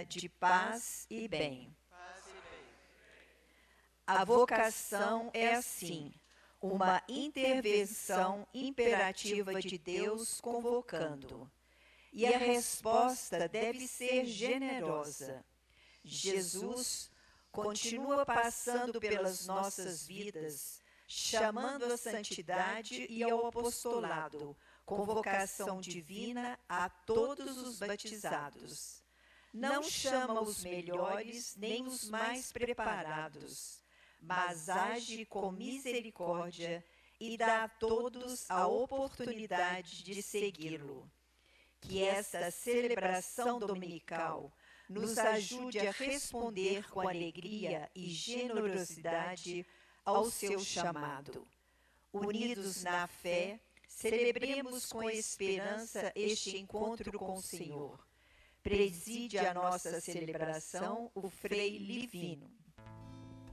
de paz e bem. A vocação é assim, uma intervenção imperativa de Deus convocando. E a resposta deve ser generosa. Jesus continua passando pelas nossas vidas, chamando à santidade e ao apostolado, com vocação divina a todos os batizados. Não chama os melhores nem os mais preparados, mas age com misericórdia e dá a todos a oportunidade de segui-lo. Que esta celebração dominical nos ajude a responder com alegria e generosidade ao seu chamado. Unidos na fé, celebremos com esperança este encontro com o Senhor. Preside a nossa celebração o Frei Livino.